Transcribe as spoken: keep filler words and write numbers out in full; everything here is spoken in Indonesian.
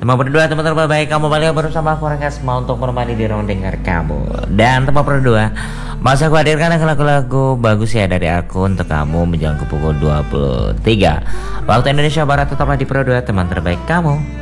Teman berdua, teman terbaik kamu balik bersama aku Rakasma untuk menemani di ruang dengar kamu. Dan teman berdua, masa aku hadirkan lagu-lagu bagus ya dari aku untuk kamu menjelang ke pukul dua puluh tiga waktu Indonesia Barat. Tetaplah di Pro dua, teman terbaik kamu.